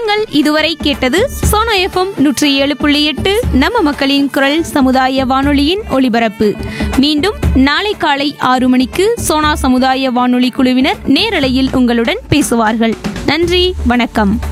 நீங்கள் இதுவரை கேட்டது சோனா எஃப்எம் 107.8 நம்ம மக்களின் குரல் சமுதாய வானொலியின் ஒலிபரப்பு. மீண்டும் நாளை காலை 6 மணிக்கு சோனா சமுதாய வானொலி குழுவினர் நேரலையில் உங்களுடன் பேசுவார்கள். நன்றி, வணக்கம்.